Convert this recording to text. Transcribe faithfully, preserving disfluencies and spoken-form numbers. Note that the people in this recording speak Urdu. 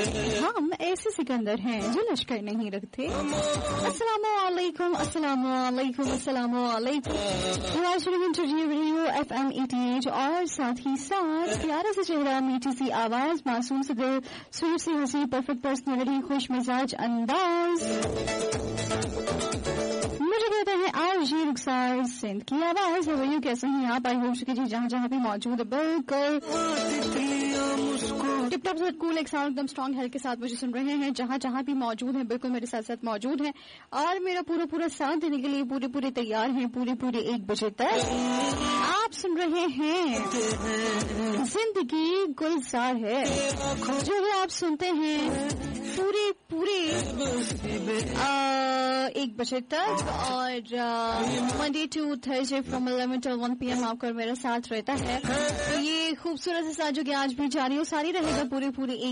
ہم ایسے سکندر ہیں جو لشکر نہیں رکھتے. السلام علیکم السلام علیکم السلام علیکم. Radio F M eighty eight اور ساتھ ہی ساتھ پیارا سے چہرہ, میٹھی سی آواز, معصوم سے دل, سویٹ سی ہنسی, پرفیکٹ پرسنالٹی, خوش مزاج انداز. مجھے کہتے ہیں آج جی رخسار سندھ کی آواز. ہوئیوں کیسے ہیں آپ؟ آئی ہوپ کہ جی جہاں جہاں بھی موجود ہے بالکل ٹپ ٹاپ سے کول ایک ساؤنڈ ایک دم اسٹرانگ ہیلتھ کے ساتھ مجھے سن رہے ہیں. جہاں جہاں بھی موجود ہیں بالکل میرے ساتھ ساتھ موجود ہیں اور میرا پورا پورا ساتھ دینے کے لیے پورے پورے تیار ہیں. پورے پورے ایک بجے تک آپ سن رہے ہیں زندگی گلزار ہے, جو ہے آپ سنتے ہیں پورے پورے ایک بجے تک. اور Monday to Thursday from eleven to one P M آپ کا میرا ساتھ رہتا ہے. یہ خوبصورت ساتھ جو کہ آج بھی جاری اور ساری رہے گا پورے پورے ایک